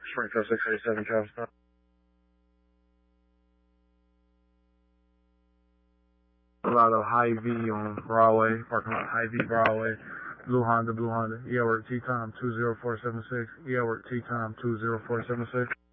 Springfield 687, Travis. Colorado Hy-V on Broadway, parking lot Hy-V Broadway, Blue Honda. Yeah, work T-Time 20476. Yeah, work T-Time 20476.